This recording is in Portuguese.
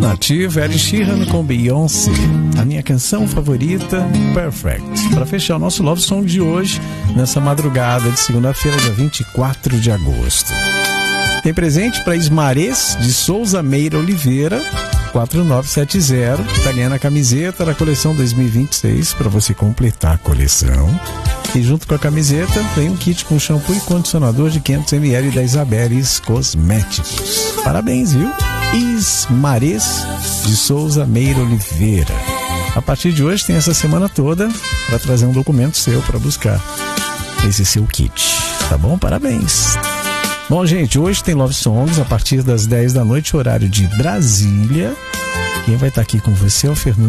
Nativa, Ed Sheeran com Beyoncé, a minha canção favorita, Perfect. Para fechar o nosso Love Song de hoje, nessa madrugada de segunda-feira, dia 24 de agosto. Tem presente para Ismarês de Souza Meira Oliveira, 4970. Tá ganhando a camiseta da coleção 2026 para você completar a coleção. E junto com a camiseta vem um kit com shampoo e condicionador de 500 ml da Isabeles Cosméticos. Parabéns, viu? Ismarês de Souza Meira Oliveira. A partir de hoje tem essa semana toda para trazer um documento seu para buscar esse seu kit. Tá bom? Parabéns. Bom, gente, hoje tem Love Songs a partir das 10 da noite, horário de Brasília. Quem vai estar aqui com você é o Fernando